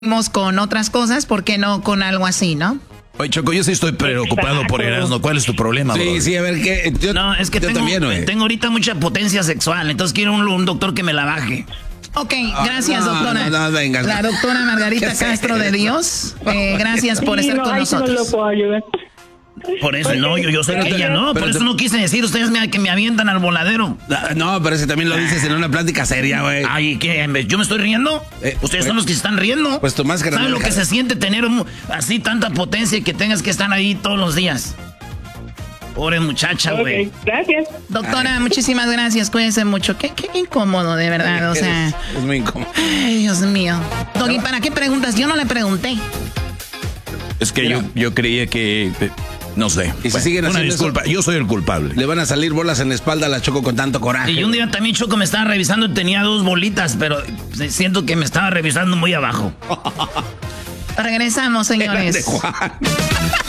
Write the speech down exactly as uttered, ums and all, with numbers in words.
con otras cosas, ¿por qué no con algo así, no? Oye, Choco, yo sí estoy preocupado por Erasmo. ¿Cuál es tu problema, bro? Sí, sí, a ver, ¿qué? Yo, no, es que yo tengo, también, güey. tengo ahorita mucha potencia sexual, entonces quiero un, un doctor que me la baje. Ok, gracias, no, doctora. no, no, venga. La doctora Margarita Castro de Dios. Eh, gracias por Sí, estar no, con ahí sí no nosotros. lo puedo ayudar. Por eso no, yo, yo sé que ella no, por pero eso te- no quise decir, ustedes me, que me avientan al voladero. Ah, No, pero ese también lo dices en una plática seria, güey. Ay, ¿qué? ¿Yo me estoy riendo? Eh, Ustedes pues- son los que se están riendo. pues tu máscara ¿Saben no lo que deja- se siente tener un- así tanta potencia y que tengas que estar ahí todos los días? Pobre muchacha, güey. Ok, gracias. Doctora, muchísimas gracias. Cuídense mucho. Qué, qué incómodo, de verdad. O sea, es, es muy incómodo. ay, Dios mío. Doggy, ¿para qué preguntas? Yo no le pregunté. Es que yo, yo creía que... eh, No sé. Y si siguen una haciendo disculpa, eso- yo soy el culpable. Le van a salir bolas en la espalda a la Choco con tanto coraje. Y un día también Choco me estaba revisando y tenía dos bolitas, pero siento que me estaba revisando muy abajo. Regresamos, Eran de señores. Juan.